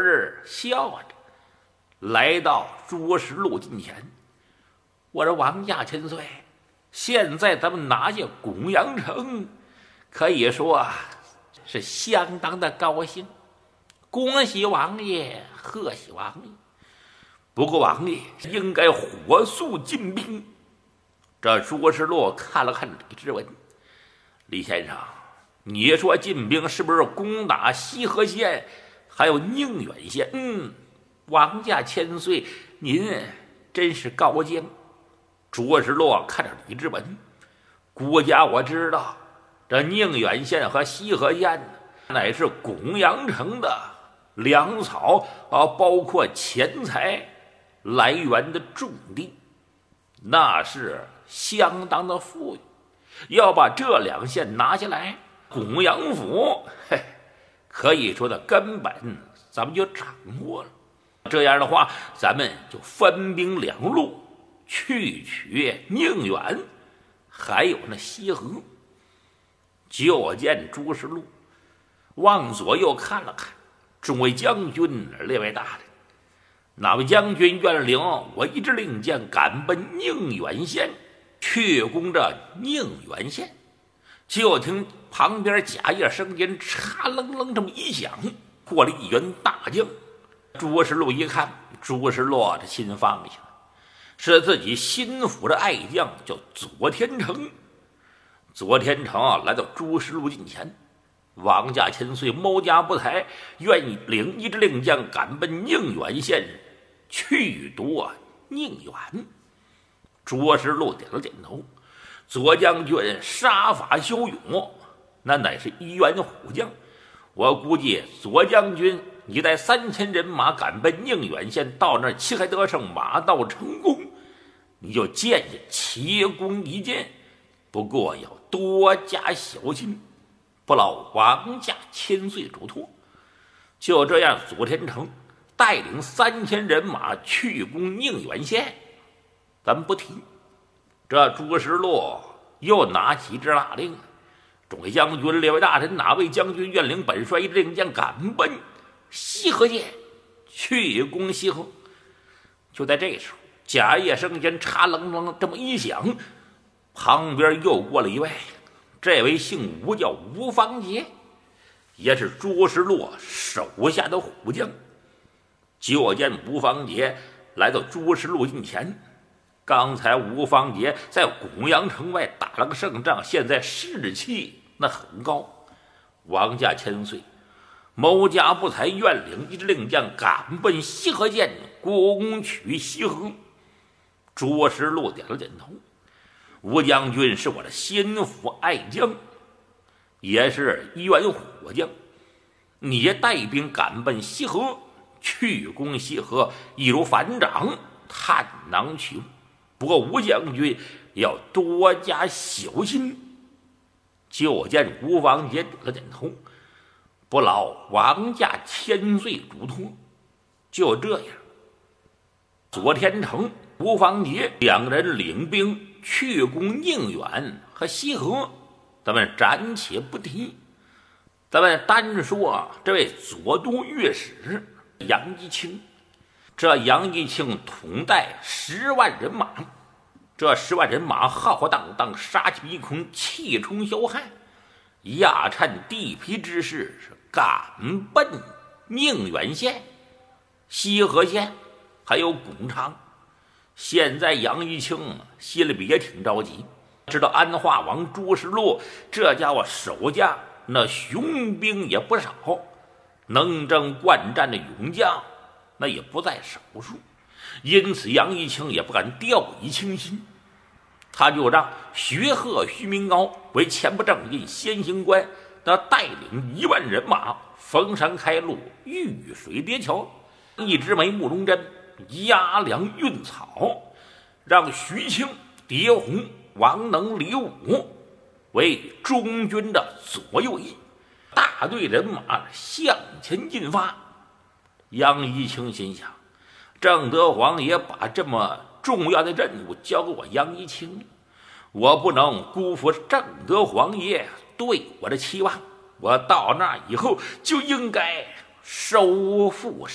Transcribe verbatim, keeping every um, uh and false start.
儿笑着来到朱石路近前。我说王家千岁，现在咱们拿下拱阳城，可以说是相当的高兴，恭喜王爷，贺喜王爷。不过王爷应该火速进兵。这朱石洛看了看李之文，李先生，你说进兵是不是攻打西河县还有宁远县？嗯，王家千岁，您真是高见。朱石洛看着李之文，孤家我知道，这宁远县和西河县乃是拱阳城的粮草啊，包括钱财来源的重地，那是相当的富裕。要把这两县拿下来，拱阳府嘿，可以说的根本咱们就掌握了。这样的话，咱们就分兵两路去取宁远，还有那西河。就见朱石禄往左右看了看，众位将军，列位大人，哪位将军愿领我一支令箭赶奔宁远县，去攻这宁远县？就听旁边甲叶声音嚓楞楞这么一响，过了一员大将。朱石禄一看，朱石禄这心放下，是自己心腹的爱将，叫左天成。左天成啊，来到朱石禄近前，王家千岁，某家不才，愿意领一支令将赶奔宁远县，去夺宁远。朱石禄点了点头。左将军杀伐骁勇，那乃是一员虎将。我估计左将军你带三千人马赶奔宁远县，到那儿旗开得胜，马到成功，你就见下奇功一件。不过要多加小心，不劳王家千岁嘱托。就这样，左天成带领三千人马去攻宁远县。咱们不提。这朱石禄又拿起一支大令，众位将军，列位大臣，哪位将军愿领本帅一支令箭赶奔西河县，去攻西河？就在这时候，甲叶声间嚓楞楞这么一响，旁边又过了一位，这位姓吴，叫吴方杰，也是朱石禄手下的虎将。就见吴方杰来到朱石禄近前。刚才吴方杰在拱阳城外打了个胜仗，现在士气那很高。王家千岁，某家不才愿领一支令将赶奔西河县，攻取西河。朱石禄点了点头。吴将军是我的心腹爱将，也是一员火将，你带兵赶奔西河，去攻西河，易如反掌，探囊取物。不过吴将军要多加小心。就见吴方杰点了点头，不劳王家千岁嘱托。就这样，左天成、吴方杰两人领兵去攻宁远和西河，咱们暂且不提。咱们单说这位左都御史杨一清。这杨一清统带十万人马，这十万人马浩浩荡荡，杀气逼空，气冲霄汉，压颤地皮之势，是赶奔宁远县、西河县还有巩昌。现在杨一清心里也挺着急，知道安化王朱石禄这家伙手下那雄兵也不少，能征惯战的勇将那也不在少数，因此杨一清也不敢掉以轻心。他就让徐鹤、徐明高为前部正印先行官，那带领一万人马逢山开路，遇水叠桥，一直梅慕容真压粮运草，让徐清、狄洪、王能、李武为中军的左右翼，大队人马向前进发。杨一清心想，正德皇爷把这么重要的任务交给我杨一清，我不能辜负正德皇爷对我的期望。我到那以后就应该收复